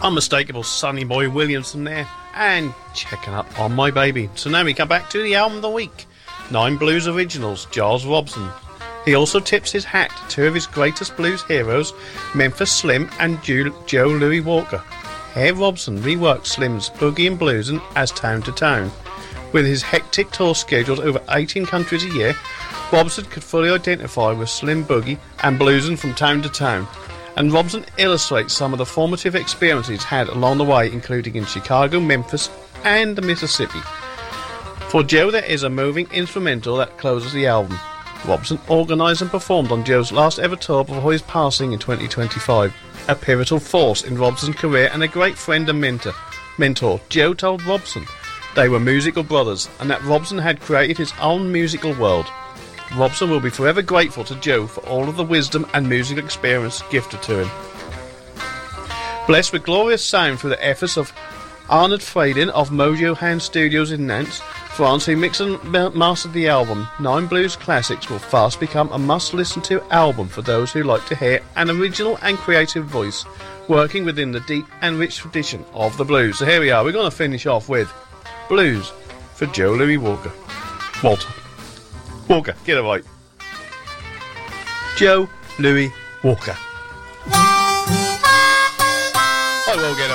unmistakable Sonny Boy Williamson there, and checking up on my baby. So now we come back to the album of the week, 9 Blues Originals, Giles Robson. He also tips his hat to 2 of his greatest blues heroes, Memphis Slim and Joe Louis Walker. Here Robson reworked Slim's boogie and blues as Town to Town. With his hectic tour scheduled over 18 countries a year, Robson could fully identify with Slim Boogie and bluesing from town to town. And Robson illustrates some of the formative experiences he's had along the way, including in Chicago, Memphis and the Mississippi. For Joe, there is a moving instrumental that closes the album. Robson organised and performed on Joe's last ever tour before his passing in 2025. A pivotal force in Robson's career and a great friend and mentor, Joe told Robson they were musical brothers and that Robson had created his own musical world. Robson will be forever grateful to Joe for all of the wisdom and musical experience gifted to him. Blessed with glorious sound through the efforts of Arnaud Fradin of Mojo Hand Studios in Nantes, France, who mixed and mastered the album, 9 Blues Classics will fast become a must-listen-to album for those who like to hear an original and creative voice working within the deep and rich tradition of the blues. So here we are, we're going to finish off with Blues for Joe Louis Walker. Walker, get it right. Joe Louis Walker. I will get it.